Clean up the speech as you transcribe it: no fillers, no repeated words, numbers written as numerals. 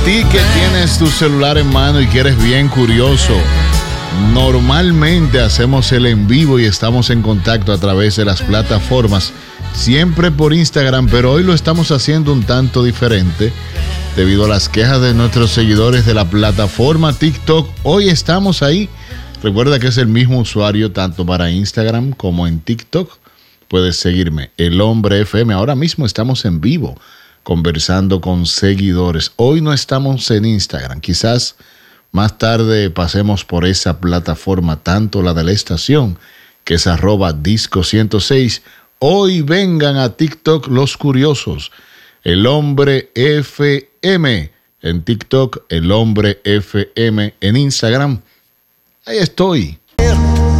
ti que tienes tu celular en mano y que eres bien curioso, normalmente hacemos el en vivo y estamos en contacto a través de las plataformas, siempre por Instagram, pero hoy lo estamos haciendo un tanto diferente debido a las quejas de nuestros seguidores de la plataforma TikTok. Hoy estamos ahí. Recuerda que es el mismo usuario tanto para Instagram como en TikTok. Puedes seguirme, El Hombre FM. Ahora mismo estamos en vivo conversando con seguidores. Hoy no estamos en Instagram. Quizás más tarde pasemos por esa plataforma, tanto la de la estación, que es @disco106. Hoy vengan a TikTok los curiosos. El Hombre FM en TikTok, El Hombre FM en Instagram. Ahí estoy.